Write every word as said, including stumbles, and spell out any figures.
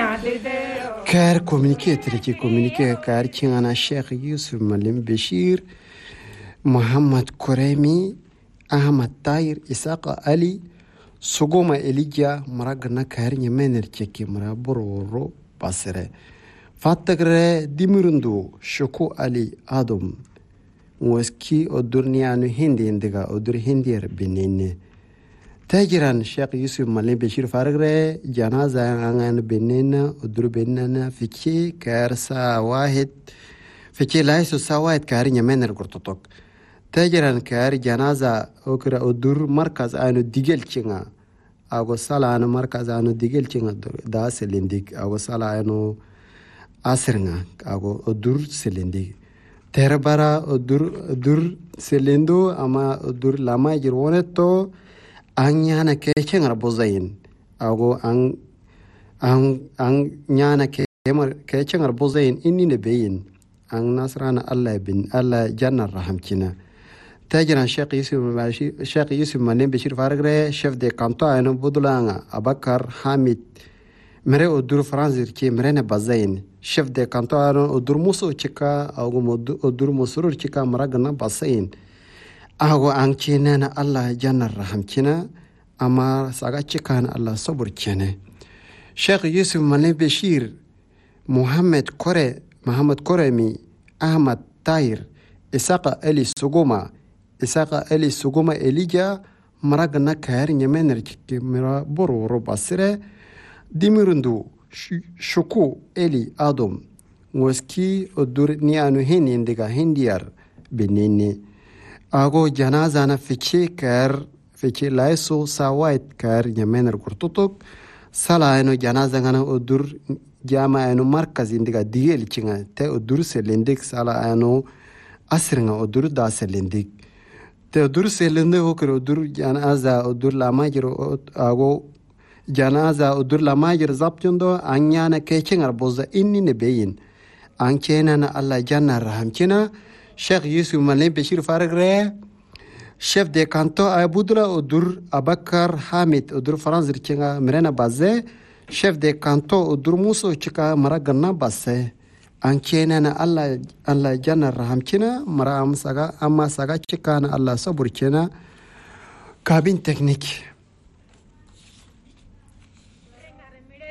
Car communiquer qui communiquer car Chingana Sheikh Yusuf Malim Bashir, Muhammad Koremi, Ahmad Tahir, Isaqa Ali, Sogoma Elijah, Maragana Karinya Mener Cheki Maraboro Basere. Fatagre Dimurundu, Shoko Ali Adam, Mweski Odurnianu Hindi Indiga, Odur Hindir Benine. تاجران الشيخ يوسف مالين بشير فارغري جنازة عن بنينا ودرو بنينا في شيء كارسا واحد في شيء لا يسوى واحد كاري نمين القرطوك تاجران كاري جنازة أكرا ودر مركز عنو ديجل شينا أو صلاة عنو مركز عنو ديجل شينا دا سلنديك أو صلاة عنو أسرنا أو ودر سلنديك تربارا ودر ودر سلندو أما ودر لما يجرونتو Anyana keceng arbozain, ago ang ang ang nyana kemer keceng arbozain ini nebein, ang nasrana Allah bin Allah janna rahamcina. Tajiran Sheikh Yusuf Mashi Sheikh Yusuf Manem Bashir Faragre chef de canton anu Budulanga Abakar Hamid mere odur Franzir ki merene bazain chef de canton anu odur Muso chika ago odur Musurur chika maragana bazain. Ago ang china na Allah jannar raham china ama saga chika na Allah sabur chene Sheikh Yusuf Malim Bashir Muhammad Kore Muhammad Koremi Ahmad Tahir Isaqa Ali Sugoma Isaqa Ali Sugoma Elijah maragna kair nyemener chiki mira boru robasire dimirundu Shoko Ali Adam Mweski odur ni anu hindi indiga hindiyar benini Ago janaza na fiche kar fiche laiso sawait kar nyemener kurtutuk sala eno janaza ngana odur jama eno markaz indiga digel chinga te odur selendik sala eno asringa odur da selendik te odur selende okre odur janaza odur lamajiro ago janaza odur lamajir zaptundo anyana kechengar boza inni ne beyin anchena na Allah janna rahamchina Sheikh Yusuf Malim Bashir Faragre, chef de canton Aboudra Odur Abakar Hamid Odur Franzir Chinga Merena Baze, chef de canton Odur Muso Chika Maragana Basse, Anchena na Allah Allah Jana Rahamchina, Mara Amasaga Amasaga Chika na Allah Saburchina, cabine technique.